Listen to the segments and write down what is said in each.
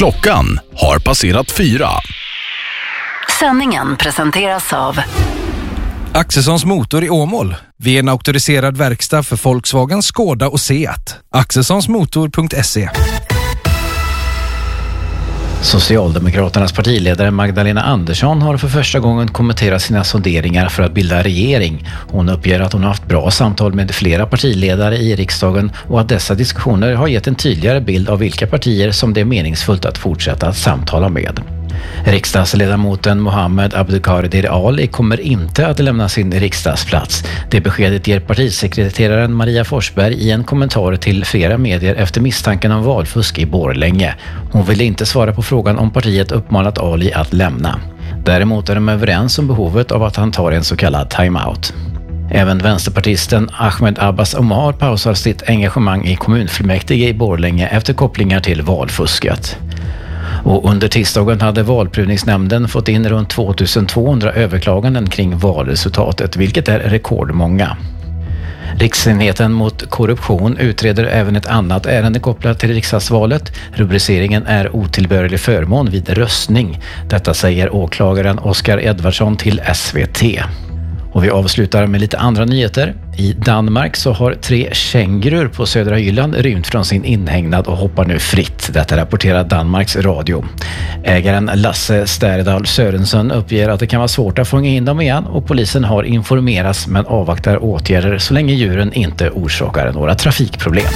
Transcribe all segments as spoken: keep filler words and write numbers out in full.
Klockan har passerat fyra. Sändningen presenteras av Axelssons Motor i Åmål. Vi är en auktoriserad verkstad för Volkswagen, Skoda och Seat. axelssonsmotor punkt se. Socialdemokraternas partiledare Magdalena Andersson har för första gången kommenterat sina sonderingar för att bilda regering. Hon uppger att hon har haft bra samtal med flera partiledare i riksdagen och att dessa diskussioner har gett en tydligare bild av vilka partier som det är meningsfullt att fortsätta att samtala med. Riksdagsledamoten Mohammed Abdelkader Ali kommer inte att lämna sin riksdagsplats. Det beskedet ger partisekreteraren Maria Forsberg i en kommentar till flera medier efter misstanken om valfusk i Borlänge. Hon ville inte svara på frågan om partiet uppmanat Ali att lämna. Däremot är de överens om behovet av att han tar en så kallad timeout. Även vänsterpartisten Ahmed Abbas Omar pausar sitt engagemang i kommunfullmäktige i Borlänge efter kopplingar till valfusket. Och under tisdagen hade valprövningsnämnden fått in runt tvåtusentvåhundra överklaganden kring valresultatet, vilket är rekordmånga. Riksenheten mot korruption utreder även ett annat ärende kopplat till riksdagsvalet. Rubriceringen är otillbörlig förmån vid röstning. Detta säger åklagaren Oskar Edvardsson till S V T. Och vi avslutar med lite andra nyheter. I Danmark så har tre kängurur på södra Jylland rymt från sin inhägnad och hoppar nu fritt. Detta rapporterar Danmarks radio. Ägaren Lasse Sterdal Sörensen uppger att det kan vara svårt att fånga in dem igen och polisen har informerats men avvaktar åtgärder så länge djuren inte orsakar några trafikproblem.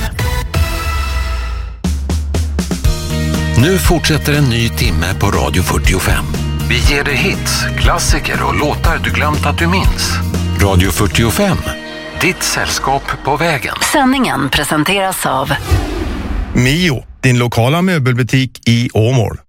Nu fortsätter en ny timme på Radio fyrtiofem. Vi ger dig hits, klassiker och låtar du glömt att du minns. Radio fyrtiofem, ditt sällskap på vägen. Sändningen presenteras av Mio, din lokala möbelbutik i Åmål.